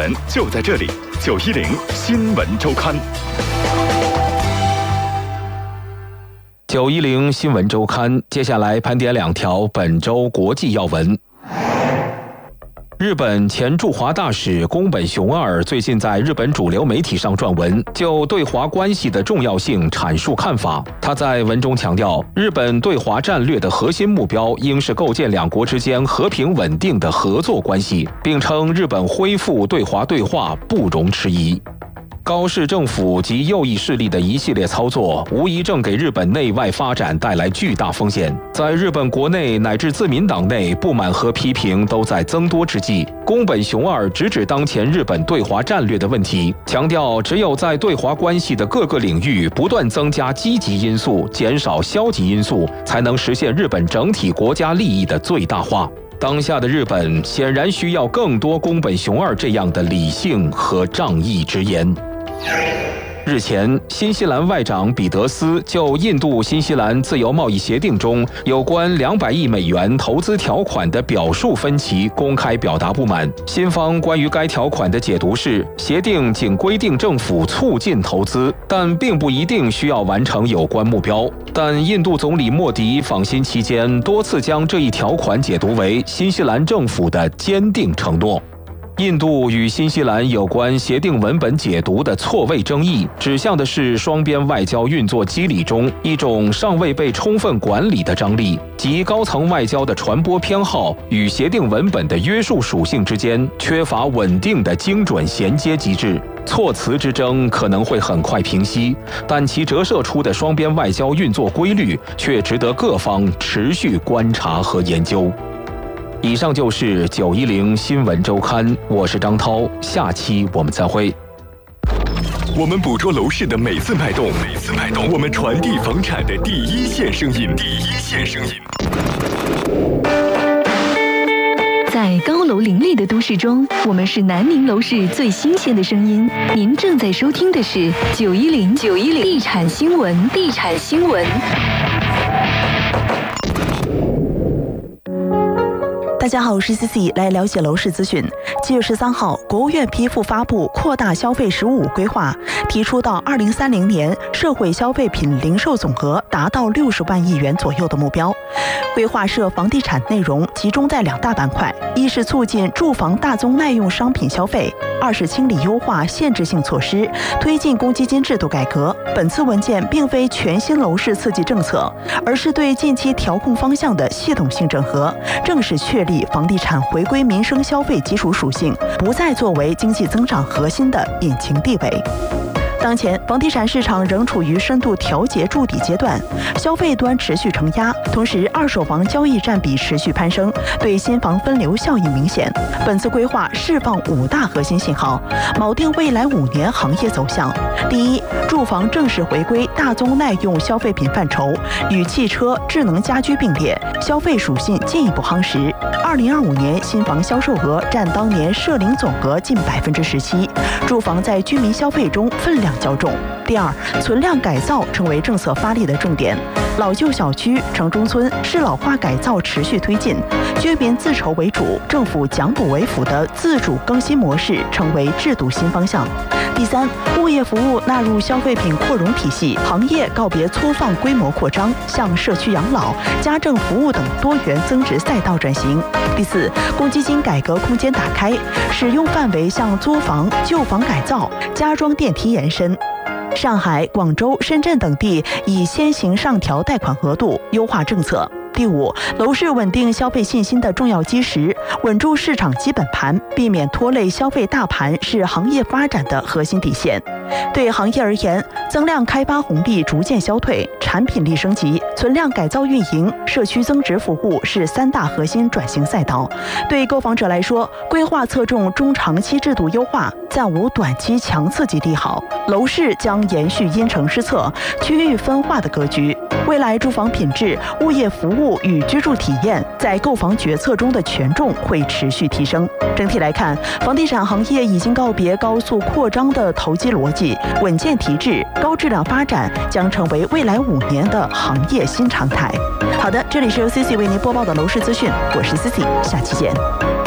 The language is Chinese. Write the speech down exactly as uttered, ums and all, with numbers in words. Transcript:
闻就在这里，九一零新闻周刊。 九一零新闻周刊，接下来盘点两条本周国际要闻。日本前驻华大使宫本雄二最近在日本主流媒体上撰文，就对华关系的重要性阐述看法。他在文中强调，日本对华战略的核心目标应是构建两国之间和平稳定的合作关系，并称日本恢复对华对话不容迟疑。高市政府及右翼势力的一系列操作，无疑正给日本内外发展带来巨大风险。在日本国内乃至自民党内不满和批评都在增多之际，宫本雄二直指当前日本对华战略的问题，强调只有在对华关系的各个领域不断增加积极因素，减少消极因素，才能实现日本整体国家利益的最大化。当下的日本显然需要更多宫本雄二这样的理性和仗义直言。日前，新西兰外长彼得斯就印度新西兰自由贸易协定中有关两百亿美元投资条款的表述分歧公开表达不满。新方关于该条款的解读是，协定仅规定政府促进投资，但并不一定需要完成有关目标。但印度总理莫迪访新期间多次将这一条款解读为新西兰政府的坚定承诺。印度与新西兰有关协定文本解读的错位争议，指向的是双边外交运作机理中一种尚未被充分管理的张力，即高层外交的传播偏好与协定文本的约束属性之间缺乏稳定的精准衔接机制。措辞之争可能会很快平息，但其折射出的双边外交运作规律却值得各方持续观察和研究。以上就是九一零新闻周刊，我是张涛，下期我们再会。 我们捕捉楼市的每次脉动，每次脉动，我们传递房产的第一线声音，第一线声音。 在高楼林立的都市中，我们是南宁楼市最新鲜的声音。您正在收听的是九一零九一零地产新闻，地产新闻。 大家好，我是 C C， 来了解楼市资讯。七月十三号，国务院批复发布扩大消费“十五五”规划，提出到二零三零年社会消费品零售总额达到六十万亿元左右的目标。规划涉房地产内容集中在两大板块：一是促进住房大宗耐用商品消费；二是清理优化限制性措施，推进公积金制度改革。本次文件并非全新楼市刺激政策，而是对近期调控方向的系统性整合，正是确立房地产回归民生消费基础属性，不再作为经济增长核心的引擎地位。当前，房地产市场仍处于深度调节筑底阶段，消费端持续承压，同时二手房交易占比持续攀升，对新房分流效应明显。本次规划释放五大核心信号，锚定未来五年行业走向。第一，住房正式回归大宗耐用消费品范畴，与汽车、智能家居并列，消费属性进一步夯实。二零二五年新房销售额占当年社零总额近百分之十七，住房在居民消费中分量较重。第二，存量改造成为政策发力的重点，老旧小区、城中村适老化改造持续推进，居民自筹为主，政府奖补为辅的自主更新模式成为制度新方向。第三，物业服务纳入消费品扩容体系，行业告别粗放规模扩张，向社区养老、家政服务等多元增值赛道转型。第四，公积金改革空间打开，使用范围向租房、旧房改造、加装电梯延伸。上海、广州、深圳等地已先行上调贷款额度，优化政策。第五，楼市稳定消费信心的重要基石，稳住市场基本盘，避免拖累消费大盘是行业发展的核心底线。对行业而言，增量开发红利逐渐消退，产品力升级，存量改造运营、社区增值服务是三大核心转型赛道。对购房者来说，规划侧重中长期制度优化，暂无短期强刺激利好，楼市将延续因城施策、区域分化的格局。未来住房品质、物业服务与居住体验在购房决策中的权重会持续提升。整体来看，房地产行业已经告别高速扩张的投机逻辑，稳健提质、高质量发展将成为未来五年的行业新常态。好的，这里是由 C C 为您播报的楼市资讯，我是 C C， 下期见。